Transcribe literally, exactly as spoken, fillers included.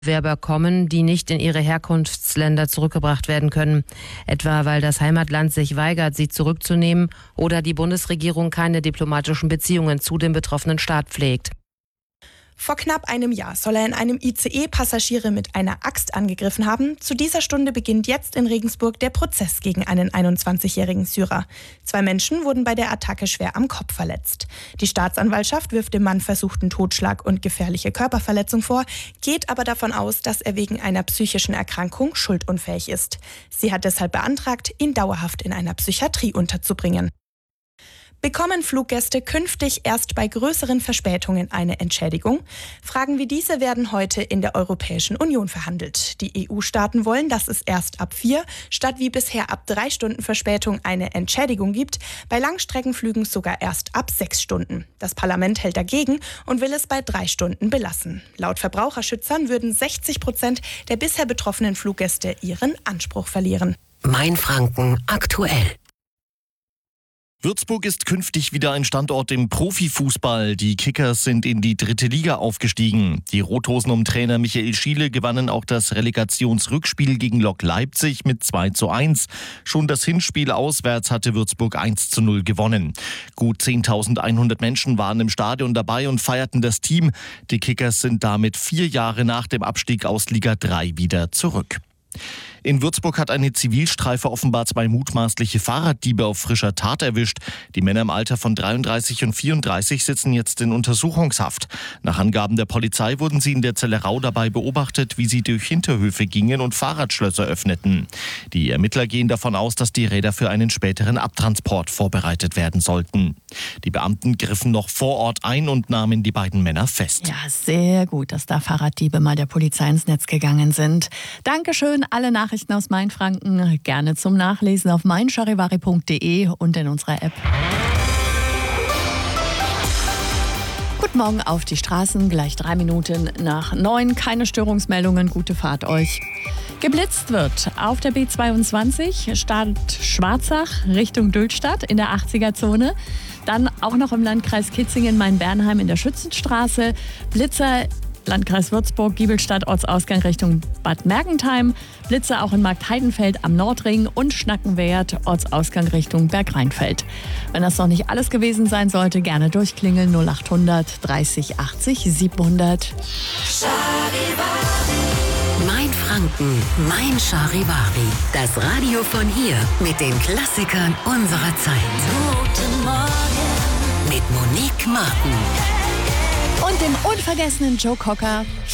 Werber kommen, die nicht in ihre Herkunftsländer zurückgebracht werden können. Etwa weil das Heimatland sich weigert, sie zurückzunehmen oder die Bundesregierung keine diplomatischen Beziehungen zu dem betroffenen Staat pflegt. Vor knapp einem Jahr soll er in einem I C E Passagiere mit einer Axt angegriffen haben. Zu dieser Stunde beginnt jetzt in Regensburg der Prozess gegen einen einundzwanzigjährigen Syrer. Zwei Menschen wurden bei der Attacke schwer am Kopf verletzt. Die Staatsanwaltschaft wirft dem Mann versuchten Totschlag und gefährliche Körperverletzung vor, geht aber davon aus, dass er wegen einer psychischen Erkrankung schuldunfähig ist. Sie hat deshalb beantragt, ihn dauerhaft in einer Psychiatrie unterzubringen. Bekommen Fluggäste künftig erst bei größeren Verspätungen eine Entschädigung? Fragen wie diese werden heute in der Europäischen Union verhandelt. Die E U-Staaten wollen, dass es erst ab vier statt wie bisher ab drei Stunden Verspätung eine Entschädigung gibt, bei Langstreckenflügen sogar erst ab sechs Stunden. Das Parlament hält dagegen und will es bei drei Stunden belassen. Laut Verbraucherschützern würden sechzig Prozent der bisher betroffenen Fluggäste ihren Anspruch verlieren. Mainfranken aktuell. Würzburg ist künftig wieder ein Standort im Profifußball. Die Kickers sind in die dritte Liga aufgestiegen. Die Rothosen um Trainer Michael Schiele gewannen auch das Relegationsrückspiel gegen Lok Leipzig mit zwei zu eins. Schon das Hinspiel auswärts hatte Würzburg eins zu null gewonnen. Gut zehntausendeinhundert Menschen waren im Stadion dabei und feierten das Team. Die Kickers sind damit vier Jahre nach dem Abstieg aus Liga drei wieder zurück. In Würzburg hat eine Zivilstreife offenbar zwei mutmaßliche Fahrraddiebe auf frischer Tat erwischt. Die Männer im Alter von dreiunddreißig und vierunddreißig sitzen jetzt in Untersuchungshaft. Nach Angaben der Polizei wurden sie in der Zellerau dabei beobachtet, wie sie durch Hinterhöfe gingen und Fahrradschlösser öffneten. Die Ermittler gehen davon aus, dass die Räder für einen späteren Abtransport vorbereitet werden sollten. Die Beamten griffen noch vor Ort ein und nahmen die beiden Männer fest. Ja, sehr gut, dass da Fahrraddiebe mal der Polizei ins Netz gegangen sind. Dankeschön, alle Nachrichten aus Mainfranken gerne zum Nachlesen auf mein charivari punkt de und in unserer App. Guten Morgen auf die Straßen, gleich drei Minuten nach neun. Keine Störungsmeldungen, gute Fahrt euch. Geblitzt wird auf der B zweiundzwanzig, Stadt Schwarzach Richtung Dülstadt in der achtziger-Zone. Dann auch noch im Landkreis Kitzingen, Main-Bernheim in der Schützenstraße. Blitzer Landkreis Würzburg, Giebelstadt, Ortsausgang Richtung Bad Mergentheim. Blitze auch in Marktheidenfeld am Nordring und Schnackenwert, Ortsausgang Richtung Bergrheinfeld. Wenn das noch nicht alles gewesen sein sollte, gerne durchklingeln null achthundert dreißig achtzig siebenhundert. Mainfranken, mein Charivari. Das Radio von hier mit den Klassikern unserer Zeit. Guten Morgen mit Monique Martin. Und dem unvergessenen Joe Cocker.